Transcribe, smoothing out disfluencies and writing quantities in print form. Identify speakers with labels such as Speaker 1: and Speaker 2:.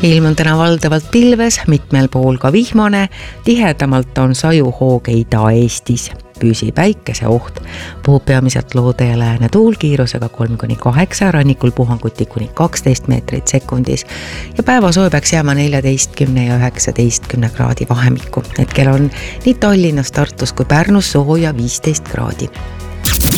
Speaker 1: Ilm on täna valdavalt pilves, mitmel pool ka vihmane, tihedamalt on sajuhooge Ida-Eestis. Püsi päikese oht, puhub peamiselt loode ja lääne tuul kiirusega 3-8, rannikul puhanguti kuni 12 meetrit sekundis ja päevasoe peaks jääma 14 ja 19 kraadi vahemikku. Hetkel on nii Tallinnas, Tartus kui Pärnus sooja 15 kraadi.